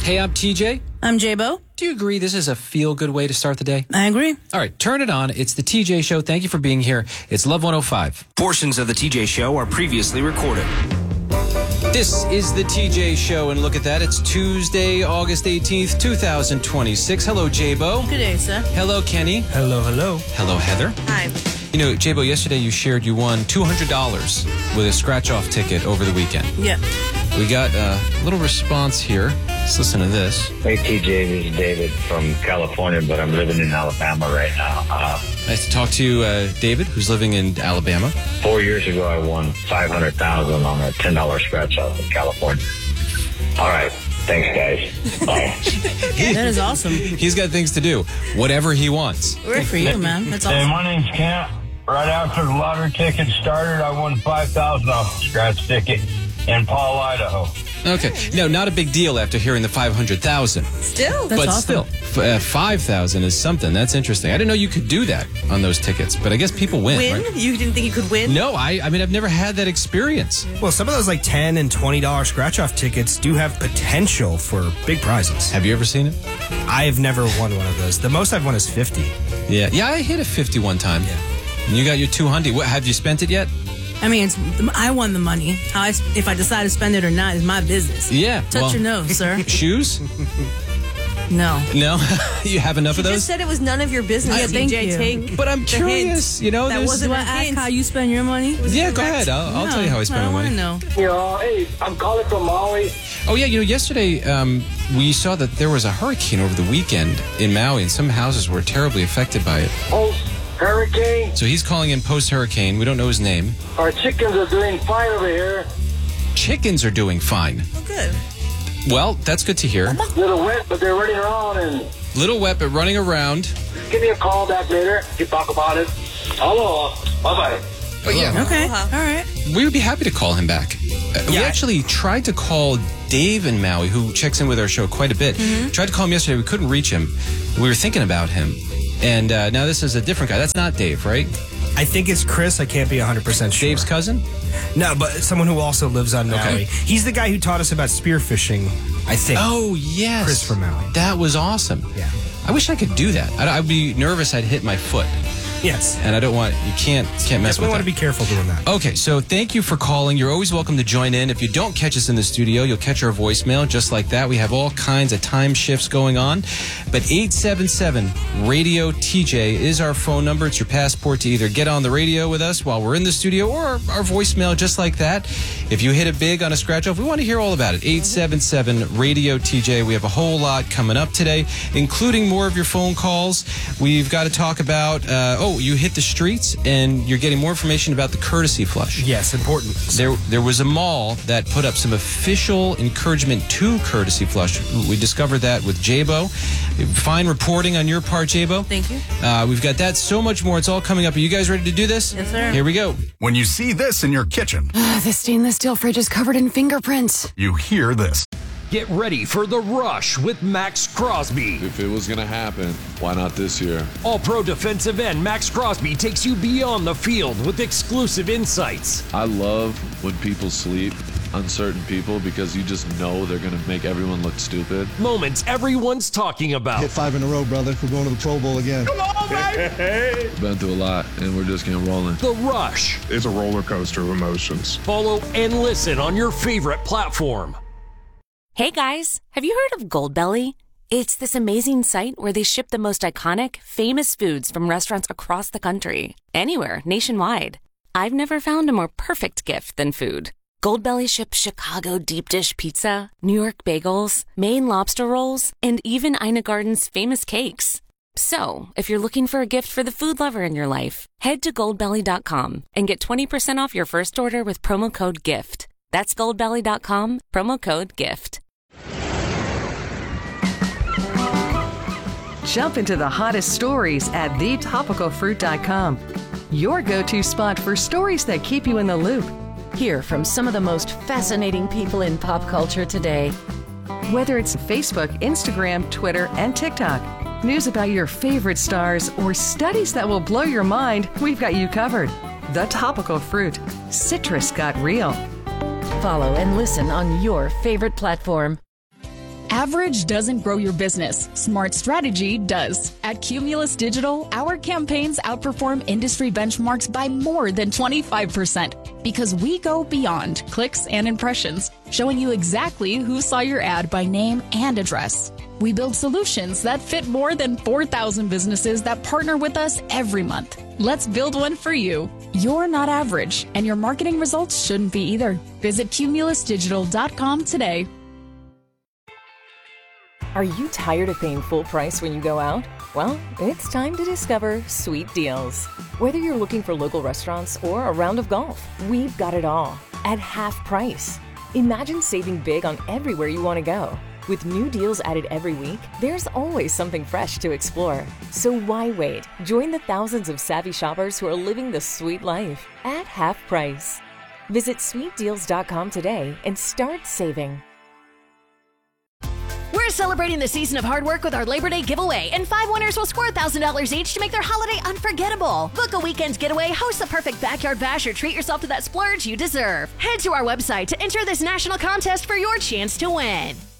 Hey, I'm TJ. I'm J-Bo. Do you agree this is a feel-good way to start the day? I agree. All right, turn it on. It's the TJ Show. Thank you for being here. It's Love 105. Portions of the TJ Show are previously recorded. This is the TJ Show, and look at that. It's Tuesday, August 18th, 2026. Hello, J-Bo. Good day, sir. Hello, Kenny. Hello, hello. Hello, Heather. Hi. You know, J-Bo, yesterday you shared you won $200 with a scratch-off ticket over the weekend. Yeah. We got a little response here. Let's listen to this. Hey, TJ, this is David from California, but I'm living in Alabama right now. Nice to talk to you, David, who's living in Alabama. 4 years ago, I won $500,000 on a $10 scratch-off in California. All right. Thanks, guys. Bye. That is awesome. He's got things to do. Whatever he wants. Good for you, man. That's awesome. Hey, my name's Kent. Right after the lottery ticket started, I won $5,000 off the scratch ticket in Paul, Idaho. Okay. No, not a big deal after hearing the 500,000. Still? That's but awesome. still, 5,000 is something. That's interesting. I didn't know you could do that on those tickets, but I guess people win, right? You didn't think you could win? No, I mean, I've never had that experience. Well, some of those like $10 and $20 scratch-off tickets do have potential for big prizes. Have you ever seen it? I have never won one of those. The most I've won is 50. Yeah. Yeah, I hit a 50 one time. Yeah. And you got your 200. What, have you spent it yet? I mean, I won the money. If I decide to spend it or not is my business. Yeah. Touch your nose, sir. Shoes? No. No? You have enough of You those? just said it was none of your business. Yeah, thank TJ, you. take But I'm the curious, hint. you know. That there's- wasn't Do I a ask hint. how you spend your money? Yeah, go ahead. I'll tell you how I spend my money. I want to know. You know, hey, I'm calling from Maui. Oh, yeah, you know, yesterday we saw that there was a hurricane over the weekend in Maui, and some houses were terribly affected by it. Post-hurricane. So he's calling in post-hurricane. We don't know his name. Our chickens are doing fine over here. Chickens are doing fine. Oh, good. Well, that's good to hear. Little wet, but they're running around. And Little wet, but running around. give me a call back later. You can talk about it. Hello. Bye-bye. Oh, yeah. Okay. All right. We would be happy to call him back. We Yeah. actually tried to call Dave in Maui, who checks in with our show quite a bit. Tried to call him yesterday. We couldn't reach him. We were thinking about him. And now this is a different guy. That's not Dave, right? I think it's Chris. I can't be 100% sure. Dave's cousin? No, but someone who also lives on Maui. Okay. He's the guy who taught us about spearfishing, I think. Oh, yes. Chris from Maui. That was awesome. Yeah. I wish I could do that. I'd be nervous I'd hit my foot. Yes. And I don't want, you can't mess Definitely with want that. to be careful doing that. Okay, so thank you for calling. You're always welcome to join in. If you don't catch us in the studio, you'll catch our voicemail just like that. We have all kinds of time shifts going on. But 877-RADIO-TJ is our phone number. It's your passport to either get on the radio with us while we're in the studio or our voicemail just like that. If you hit it big on a scratch-off, we want to hear all about it. 877-RADIO-TJ. We have a whole lot coming up today, including more of your phone calls. We've got to talk about, you hit the streets and you're getting more information about the courtesy flush. Yes, important. There was a mall that put up some official encouragement to courtesy flush. We discovered that with J-Bo. Fine reporting on your part, J-Bo. Thank you. We've got that, so much more. It's all coming up. Are you guys ready to do this? Yes, sir. Here we go. When you see this in your kitchen, The stainless steel fridge is covered in fingerprints. you hear this. Get ready for The Rush with Max Crosby. If it was going to happen, why not this year? All-pro defensive end Max Crosby takes you beyond the field with exclusive insights. I love when people sleep, uncertain people, because you just know they're going to make everyone look stupid. Moments everyone's talking about. Hit 5 in a row, brother. We're going to the Pro Bowl again. Come on, baby! Been through a lot, and we're just getting rolling. The Rush. It's a roller coaster of emotions. Follow and listen on your favorite platform. Hey guys, have you heard of Goldbelly? It's this amazing site where they ship the most iconic, famous foods from restaurants across the country, anywhere, nationwide. I've never found a more perfect gift than food. Goldbelly ships Chicago deep dish pizza, New York bagels, Maine lobster rolls, and even Ina Garden's famous cakes. So, if you're looking for a gift for the food lover in your life, head to goldbelly.com and get 20% off your first order with promo code GIFT. That's goldbelly.com, promo code GIFT. Jump into the hottest stories at thetopicalfruit.com. Your go-to spot for stories that keep you in the loop. Hear from some of the most fascinating people in pop culture today. Whether it's Facebook, Instagram, Twitter, and TikTok, news about your favorite stars, or studies that will blow your mind, we've got you covered. The Topical Fruit. Citrus got real. Follow and listen on your favorite platform. Average doesn't grow your business. Smart strategy does. At Cumulus Digital, our campaigns outperform industry benchmarks by more than 25% because we go beyond clicks and impressions, showing you exactly who saw your ad by name and address. We build solutions that fit more than 4,000 businesses that partner with us every month. Let's build one for you. You're not average, and your marketing results shouldn't be either. Visit cumulusdigital.com today. Are you tired of paying full price when you go out? Well, it's time to discover Sweet Deals. Whether you're looking for local restaurants or a round of golf, we've got it all at half price. Imagine saving big on everywhere you want to go. With new deals added every week, there's always something fresh to explore. So why wait? Join the thousands of savvy shoppers who are living the sweet life at half price. Visit sweetdeals.com today and start saving. We're celebrating the season of hard work with our Labor Day giveaway, and 5 winners will score $1,000 each to make their holiday unforgettable. Book a weekend getaway, host the perfect backyard bash, or treat yourself to that splurge you deserve. Head to our website to enter this national contest for your chance to win.